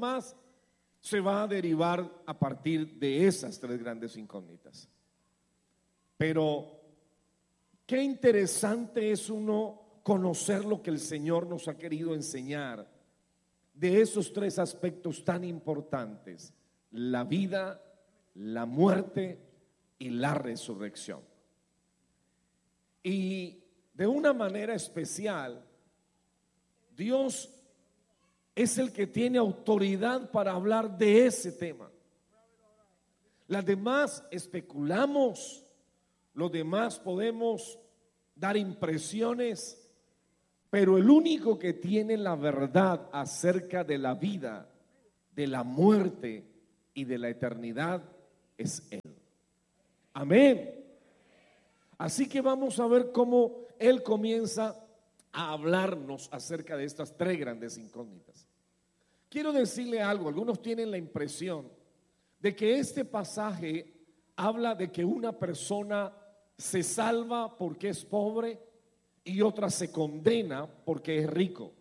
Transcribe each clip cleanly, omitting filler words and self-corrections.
demás se va a derivar a partir de esas tres grandes incógnitas. Pero qué interesante es uno conocer lo que el Señor nos ha querido enseñar de esos tres aspectos tan importantes: la vida, la muerte y la resurrección. Y de una manera especial, Dios es el que tiene autoridad para hablar de ese tema. Las demás especulamos, los demás podemos dar impresiones, pero el único que tiene la verdad acerca de la vida, de la muerte y de la eternidad es Él. Amén. Así que vamos a ver cómo Él comienza a hablarnos acerca de estas tres grandes incógnitas. Quiero decirle algo: algunos tienen la impresión de que este pasaje habla de que una persona se salva porque es pobre y otra se condena porque es rico.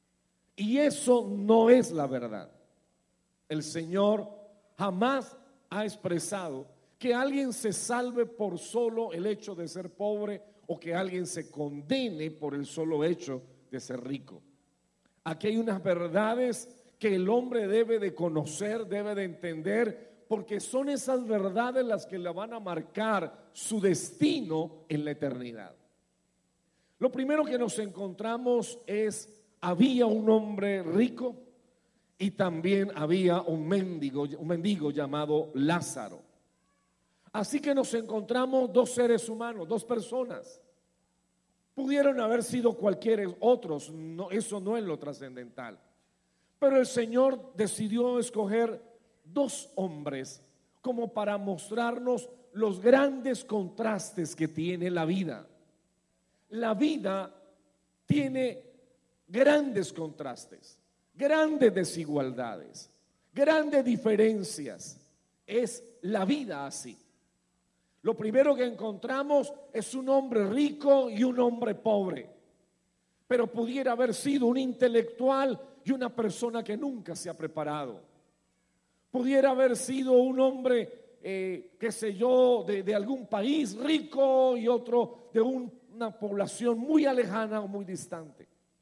Y eso no es la verdad. El Señor jamás ha expresado que alguien se salve por solo el hecho de ser pobre o que alguien se condene por el solo hecho de ser rico. Aquí hay unas verdades que el hombre debe de conocer, debe de entender, porque son esas verdades las que le van a marcar su destino en la eternidad. Lo primero que nos encontramos es: había un hombre rico y también había un mendigo llamado Lázaro. Así que nos encontramos dos seres humanos, dos personas. Pudieron haber sido cualquier otros, no, eso no es lo trascendental. Pero el Señor decidió escoger dos hombres como para mostrarnos los grandes contrastes que tiene la vida. La vida tiene grandes contrastes, grandes desigualdades, grandes diferencias. Es la vida así. Lo primero que encontramos es un hombre rico y un hombre pobre, pero pudiera haber sido un intelectual y una persona que nunca se ha preparado. Pudiera haber sido un hombre, qué sé yo, de algún país rico y otro de una población muy alejana o muy distante.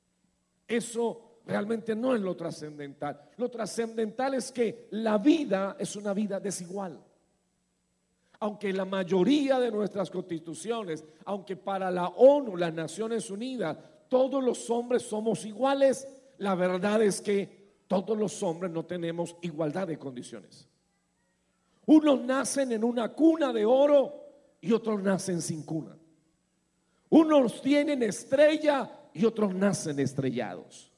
Eso realmente no es lo trascendental. Lo trascendental es que la vida es una vida desigual. Aunque la mayoría de nuestras constituciones, aunque para la ONU, las Naciones Unidas, todos los hombres somos iguales, la verdad es que todos los hombres no tenemos igualdad de condiciones. Unos nacen en una cuna de oro y otros nacen sin cuna. Unos tienen estrella y otros nacen estrellados.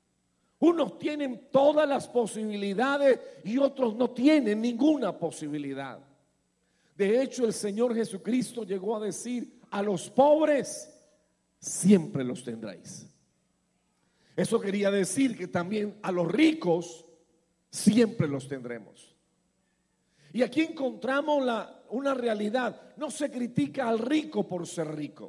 Unos tienen todas las posibilidades y otros no tienen ninguna posibilidad. De hecho, el Señor Jesucristo llegó a decir: a los pobres siempre los tendréis. Eso quería decir que también a los ricos siempre los tendremos. Y aquí encontramos una realidad. No se critica al rico por ser rico.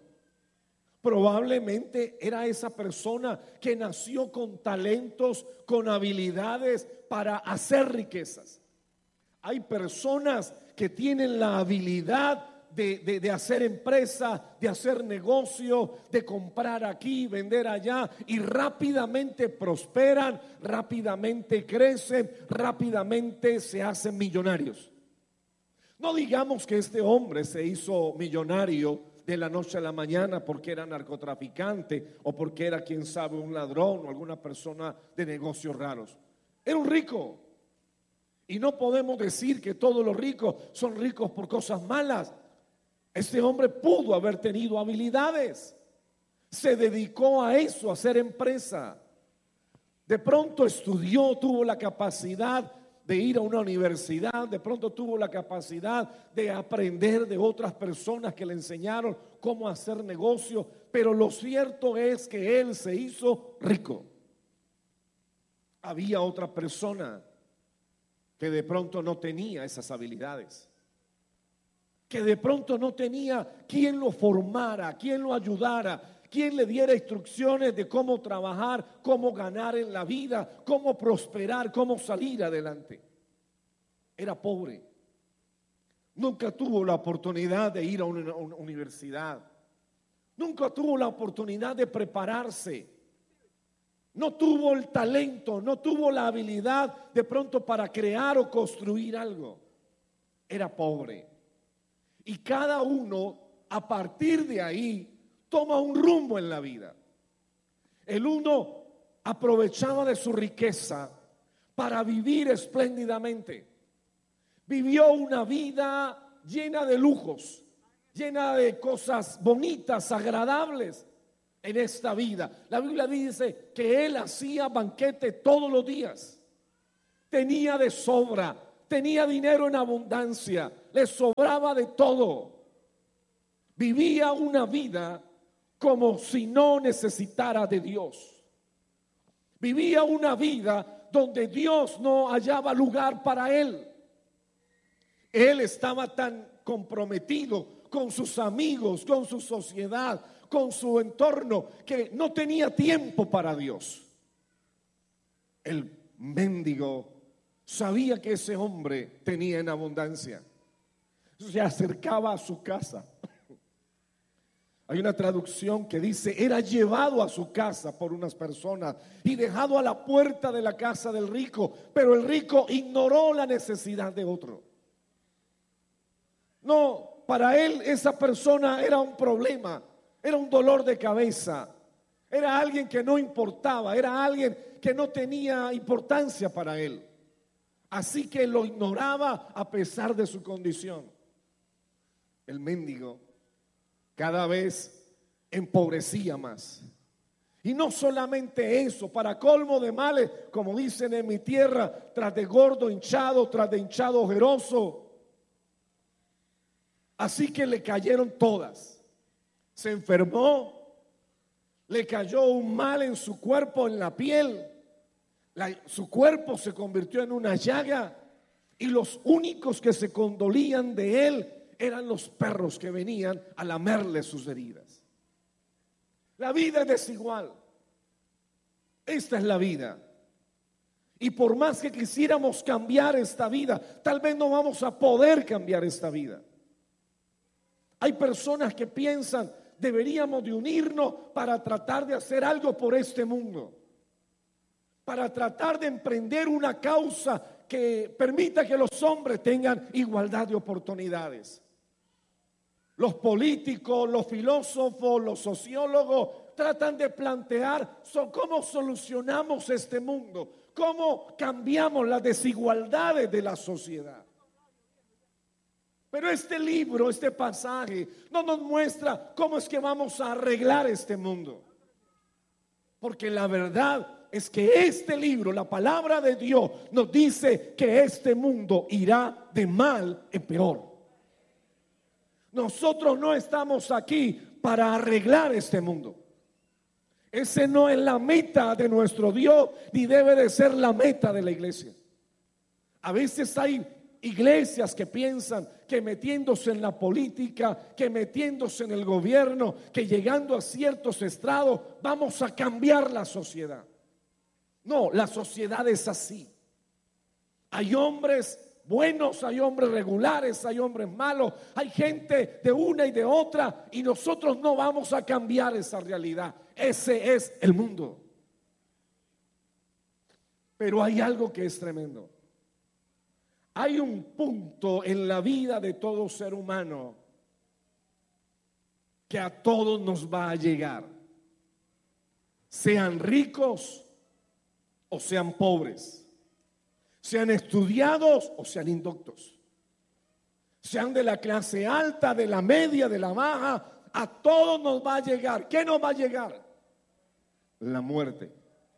Probablemente era esa persona que nació con talentos, con habilidades para hacer riquezas. Hay personas que tienen la habilidad de hacer empresa, de hacer negocio, de comprar aquí, vender allá, y rápidamente prosperan, rápidamente crecen, rápidamente se hacen millonarios. No digamos que este hombre se hizo millonario de la noche a la mañana porque era narcotraficante o porque era, quién sabe, un ladrón o alguna persona de negocios raros. Era un rico. Y no podemos decir que todos los ricos son ricos por cosas malas. Este hombre pudo haber tenido habilidades. Se dedicó a eso, a hacer empresa. De pronto estudió, tuvo la capacidad de ir a una universidad, de pronto tuvo la capacidad de aprender de otras personas que le enseñaron cómo hacer negocio, pero lo cierto es que él se hizo rico. Había otra persona que de pronto no tenía esas habilidades, que de pronto no tenía quien lo formara, quien lo ayudara, quien le diera instrucciones de cómo trabajar, cómo ganar en la vida, cómo prosperar, cómo salir adelante. Era pobre. Nunca tuvo la oportunidad de ir a una universidad. Nunca tuvo la oportunidad de prepararse. No tuvo el talento, no tuvo la habilidad de pronto para crear o construir algo. Era pobre. Y cada uno a partir de ahí toma un rumbo en la vida. El uno aprovechaba de su riqueza para vivir espléndidamente. Vivió una vida llena de lujos, llena de cosas bonitas, agradables en esta vida. La Biblia dice que él hacía banquete todos los días. Tenía de sobra, tenía dinero en abundancia, le sobraba de todo. Vivía una vida como si no necesitara de Dios. Vivía una vida donde Dios no hallaba lugar para él. Él estaba tan comprometido con sus amigos, con su sociedad, con su entorno, que no tenía tiempo para Dios. El mendigo sabía que ese hombre tenía en abundancia. Se acercaba a su casa. Hay una traducción que dice: era llevado a su casa por unas personas y dejado a la puerta de la casa del rico, pero el rico ignoró la necesidad de otro. No, para él esa persona era un problema, era un dolor de cabeza, era alguien que no importaba, era alguien que no tenía importancia para él. Así que lo ignoraba a pesar de su condición. El mendigo cada vez empobrecía más. Y no solamente eso, para colmo de males, como dicen en mi tierra, tras de gordo hinchado, tras de hinchado ojeroso. Así que le cayeron todas. Se enfermó, le cayó un mal en su cuerpo, en la piel. Su cuerpo se convirtió en una llaga y los únicos que se condolían de él eran los perros que venían a lamerle sus heridas. La vida es desigual. Esta es la vida. Y por más que quisiéramos cambiar esta vida, tal vez no vamos a poder cambiar esta vida. Hay personas que piensan: deberíamos de unirnos para tratar de hacer algo por este mundo, para tratar de emprender una causa que permita que los hombres tengan igualdad de oportunidades. Los políticos, los filósofos, los sociólogos tratan de plantear cómo solucionamos este mundo, cómo cambiamos las desigualdades de la sociedad. Pero este libro, este pasaje, no nos muestra cómo es que vamos a arreglar este mundo. Porque la verdad es que este libro, la palabra de Dios, nos dice que este mundo irá de mal en peor. Nosotros no estamos aquí para arreglar este mundo. Ese no es la meta de nuestro Dios, ni debe de ser la meta de la iglesia. A veces hay iglesias que piensan que metiéndose en la política, que metiéndose en el gobierno, que llegando a ciertos estrados vamos a cambiar la sociedad. No, la sociedad es así. Hay hombres buenos, hay hombres regulares, hay hombres malos, hay gente de una y de otra, y nosotros no vamos a cambiar esa realidad. Ese es el mundo. Pero hay algo que es tremendo. Hay un punto en la vida de todo ser humano que a todos nos va a llegar, sean ricos o sean pobres, sean estudiados o sean indoctos, sean de la clase alta, de la media, de la baja, a todos nos va a llegar. ¿Qué nos va a llegar? La muerte.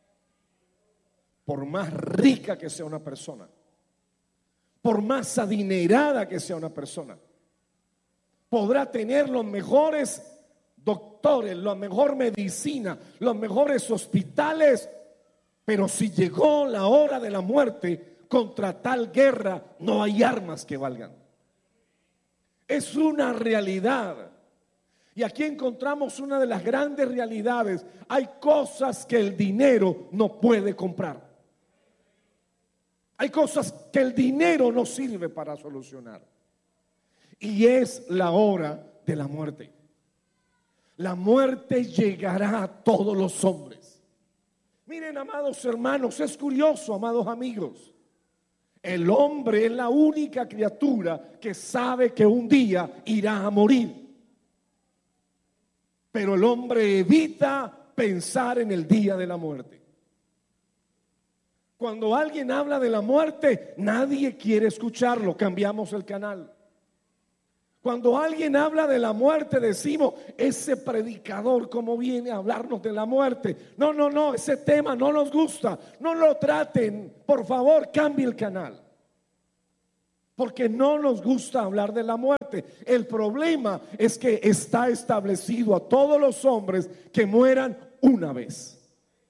Por más rica que sea una persona, por más adinerada que sea una persona, podrá tener los mejores doctores, la mejor medicina, los mejores hospitales, pero si llegó la hora de la muerte, contra tal guerra no hay armas que valgan. Es una realidad. Y aquí encontramos una de las grandes realidades. Hay cosas que el dinero no puede comprar. Hay cosas que el dinero no sirve para solucionar. Y es la hora de la muerte. La muerte llegará a todos los hombres. Miren, amados hermanos, es curioso, amados amigos. El hombre es la única criatura que sabe que un día irá a morir. Pero el hombre evita pensar en el día de la muerte. Cuando alguien habla de la muerte, nadie quiere escucharlo, cambiamos el canal. Cuando alguien habla de la muerte, decimos, ese predicador, ¿cómo viene a hablarnos de la muerte? No, ese tema no nos gusta, no lo traten, por favor, cambie el canal. Porque no nos gusta hablar de la muerte. El problema es que está establecido a todos los hombres que mueran una vez.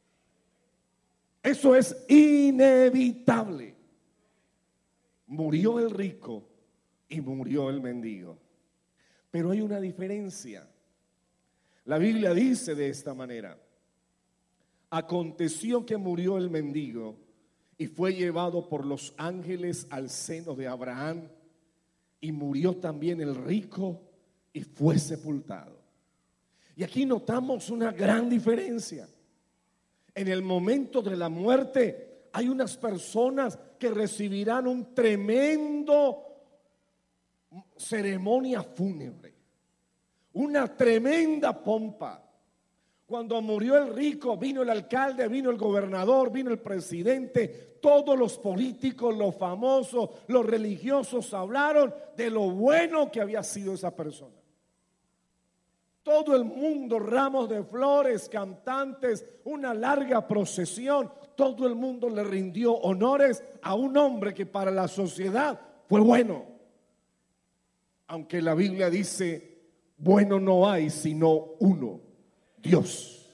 Eso es inevitable. Murió el rico y murió el mendigo. Pero hay una diferencia. La Biblia dice de esta manera: aconteció que murió el mendigo y fue llevado por los ángeles al seno de Abraham, y murió también el rico y fue sepultado. Y aquí notamos una gran diferencia. En el momento de la muerte hay unas personas que recibirán un tremendo ceremonia fúnebre, una tremenda pompa. Cuando murió el rico, vino el alcalde, vino el gobernador, vino el presidente, todos los políticos, los famosos, los religiosos hablaron de lo bueno que había sido esa persona. Todo el mundo, ramos de flores, cantantes, una larga procesión, todo el mundo le rindió honores a un hombre que para la sociedad fue bueno. Aunque la Biblia dice, bueno no hay sino uno, Dios.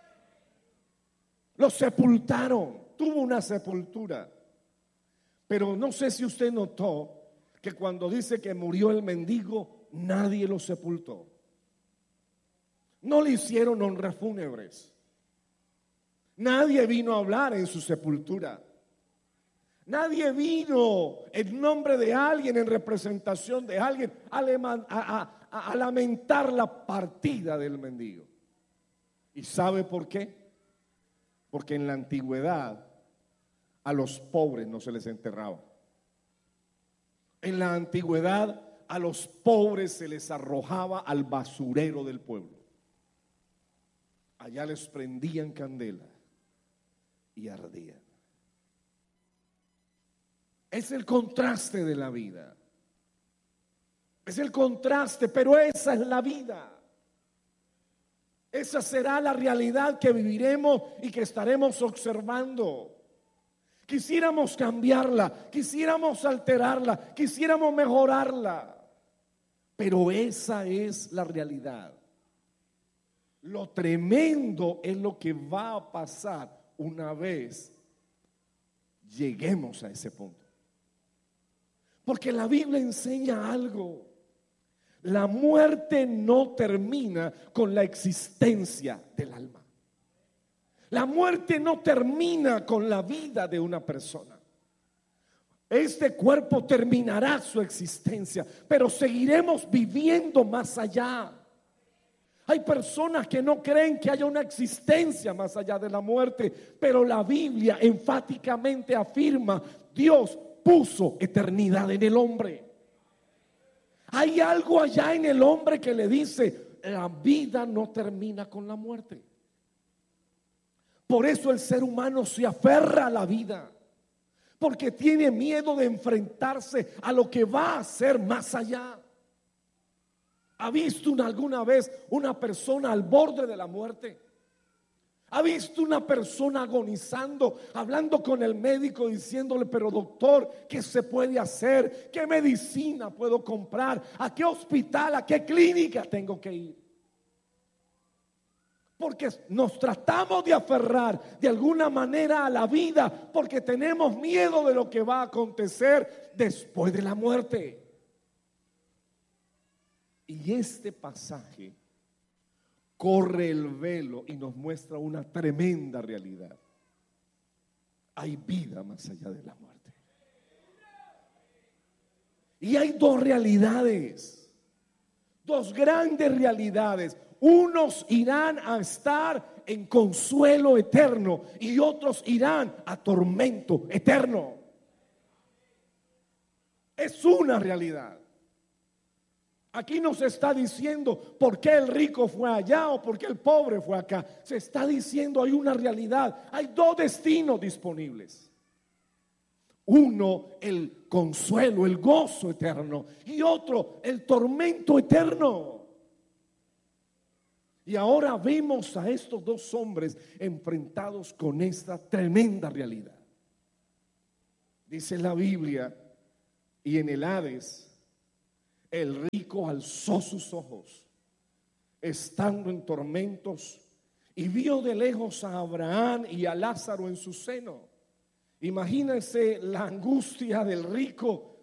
Lo sepultaron, tuvo una sepultura. Pero no sé si usted notó que cuando dice que murió el mendigo, nadie lo sepultó. No le hicieron honras fúnebres. Nadie vino a hablar en su sepultura. Nadie vino en nombre de alguien, en representación de alguien, a lamentar la partida del mendigo. ¿Y sabe por qué? Porque en la antigüedad a los pobres no se les enterraba. En la antigüedad a los pobres se les arrojaba al basurero del pueblo. Allá les prendían candela y ardían. Es el contraste de la vida. Es el contraste, pero esa es la vida. Esa será la realidad que viviremos y que estaremos observando. Quisiéramos cambiarla, quisiéramos alterarla, quisiéramos mejorarla, pero esa es la realidad. Lo tremendo es lo que va a pasar una vez lleguemos a ese punto. Porque la Biblia enseña algo. La muerte no termina con la existencia del alma. La muerte no termina con la vida de una persona. Este cuerpo terminará su existencia, pero seguiremos viviendo más allá. Hay personas que no creen que haya una existencia más allá de la muerte, pero la Biblia enfáticamente afirma: Dios puso eternidad en el hombre. Hay algo allá en el hombre que le dice: la vida no termina con la muerte. Por eso el ser humano se aferra a la vida, porque tiene miedo de enfrentarse a lo que va a ser más allá. ¿Ha visto alguna vez una persona al borde de la muerte? ¿Ha visto una persona agonizando, hablando con el médico, diciéndole: pero doctor, ¿qué se puede hacer? ¿Qué medicina puedo comprar? ¿A qué hospital, a qué clínica tengo que ir? Porque nos tratamos de aferrar de alguna manera a la vida, porque tenemos miedo de lo que va a acontecer después de la muerte. Y este pasaje corre el velo y nos muestra una tremenda realidad. Hay vida más allá de la muerte. Y hay dos realidades, dos grandes realidades. Unos irán a estar en consuelo eterno y otros irán a tormento eterno. Es una realidad. Aquí no se está diciendo por qué el rico fue allá o por qué el pobre fue acá. Se está diciendo hay una realidad. Hay dos destinos disponibles. Uno, el consuelo, el gozo eterno. Y otro, el tormento eterno. Y ahora vemos a estos dos hombres enfrentados con esta tremenda realidad. Dice la Biblia, y en el Hades, el rico alzó sus ojos, estando en tormentos, y vio de lejos a Abraham y a Lázaro en su seno. Imagínense la angustia del rico